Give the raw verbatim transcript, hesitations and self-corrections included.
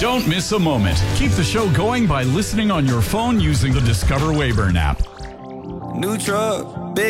Don't miss a moment. Keep the show going by listening on your phone using the Discover Wayburn app. New truck, big